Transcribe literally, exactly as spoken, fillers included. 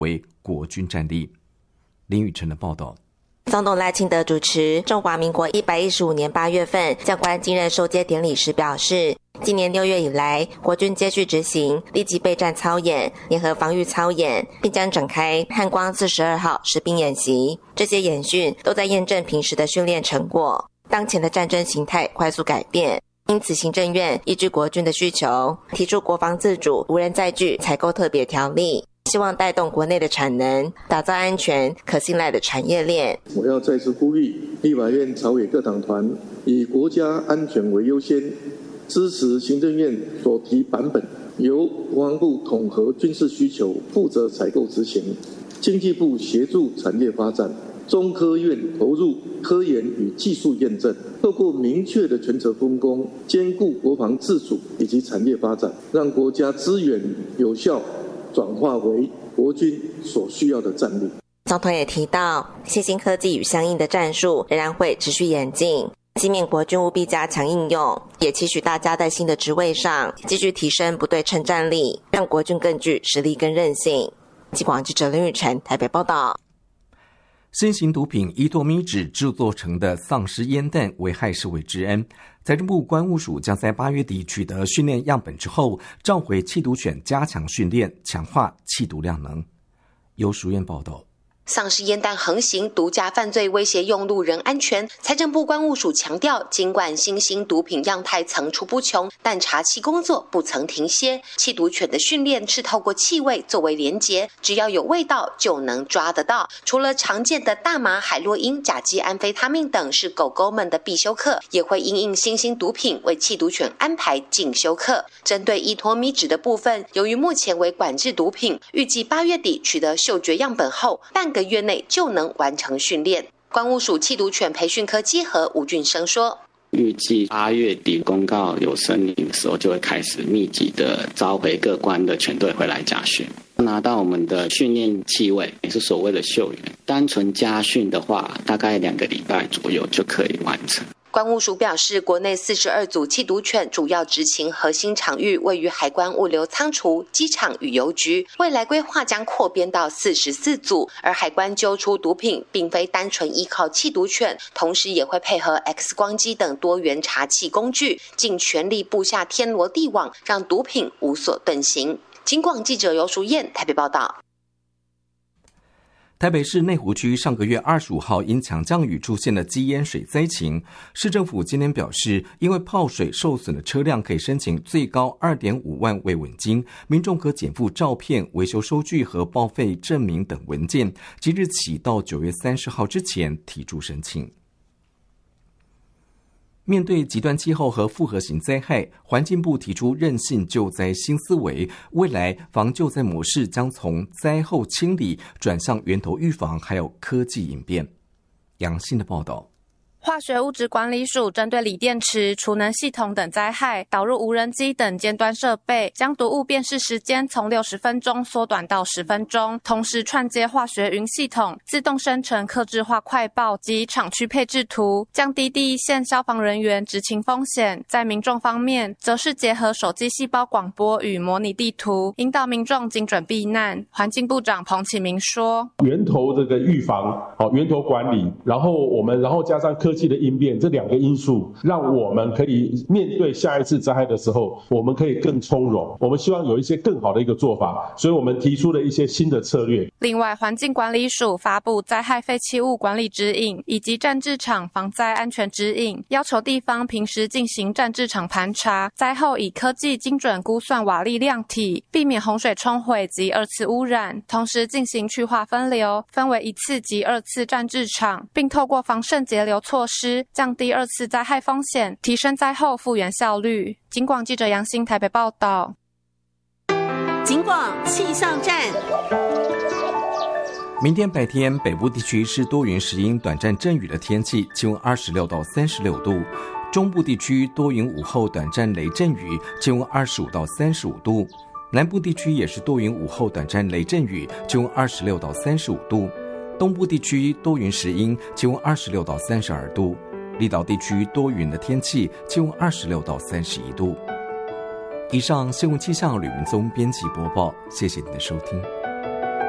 为国军战力。林宇辰的报道。 总统赖清德主持中华民国一百一十五年八月份将官继任授阶典礼时表示，今年六月以来，国军接续执行立即备战操演、联合防御操演，并将展开汉光四十二号实兵演习。这些演训都在验证平时的训练成果。当前的战争形态快速改变，因此行政院依据国军的需求，提出国防自主无人载具采购特别条例，希望带动国内的产能，打造安全可信赖的产业链。 我要再次呼吁立法院朝野各党团以国家安全为优先，支持行政院所提版本，由国防部统合军事需求，负责采购执行，经济部协助产业发展，中科院投入科研与技术验证，透过明确的权责分工，兼顾国防自主以及产业发展，让国家资源有效转化为国军所需要的战力。 总统也提到，新兴科技与相应的战术仍然会持续演进，纪念国军务必加强应用，也期许大家在新的职位上继续提升不对称战力，让国军更具实力跟韧性。记广记者林宇辰台北报道。 新型毒品伊托咪酯制作成的丧尸烟弹危害社会治安，财政部关务署将在八月底取得训练样本之后，召回缉毒犬加强训练，强化缉毒量能。由淑燕报道。 丧尸烟弹横行，毒驾犯罪威胁用路人安全。财政部关务署强调，尽管新兴毒品样态层出不穷，但查缉工作不曾停歇。缉毒犬的训练是透过气味作为连结，只要有味道就能抓得到。除了常见的大麻、海洛因、甲基安非他命等是狗狗们的必修课，也会因应新兴毒品为缉毒犬安排进修课。针对伊托咪酯的部分，由于目前为管制毒品，预计八月底取得嗅觉样本后，半个月内就能完成训练。关务署缉毒犬培训科稽核吴俊生说， 预计八月底公告有声明的时候，就会开始密集的召回各关的犬队回来驾训，拿到我们的训练气味，也是所谓的嗅源。单纯家训的话，大概两个礼拜左右就可以完成。 关务署表示，国内四十二组缉毒犬主要执勤核心场域位于海关物流仓储、机场与邮局，未来规划将扩编到四十四组。而海关揪出毒品并非单纯依靠缉毒犬，同时也会配合 X 光机等多元查缉工具，尽全力布下天罗地网，让毒品无所遁形。警广记者尤淑燕台北报道。 台北市内湖区上个月二十五号因强降雨出现了积淹水灾情，市政府今天表示，因为泡水受损的车辆可以申请最高 二点五万慰问金，民众可减负照片、维修收据和报废证明等文件，即日起到九月三十号之前提出申请。面对极端气候和复合型灾害，环境部提出韧性救灾新思维，未来防救灾模式将从灾后清理转向源头预防，还有科技应变。杨信的报道。 化学物质管理署针对锂电池、储能系统等灾害，导入无人机等尖端设备，将毒物辨识时间从六十分钟缩短到十分钟，同时串接化学云系统，自动生成客制化快报及厂区配置图，降低第一线消防人员执勤风险。在民众方面，则是结合手机细胞广播与模拟地图，引导民众精准避难。环境部长彭启明说， 源头这个预防、源头管理，然后我们然后加上科技的应变，这两个因素让我们可以面对下一次灾害的时候，我们可以更从容。我们希望有一些更好的一个做法，所以我们提出了一些新的策略。 另外，环境管理署发布灾害废弃物管理指引以及战置场防灾安全指引，要求地方平时进行战置场盘查，灾后以科技精准估算瓦砾量体，避免洪水冲毁及二次污染，同时进行去化分流，分为一次及二次战置场，并透过防渗截流措施降低二次灾害风险，提升灾后复原效率。警广记者杨欣台北报道。 警广气象站。 明天白天北部地区是多云时阴短暂阵雨的天气，气温二十六到三十六度。中部地区多云午后短暂雷阵雨，气温二十五到三十五度。南部地区也是多云午后短暂雷阵雨，气温二十六到三十五度。东部地区多云时阴，气温二十六到三十二度。离岛地区多云的天气，气温二十六到三十一度。以上新闻气象吕明宗编辑播报，谢谢您的收听。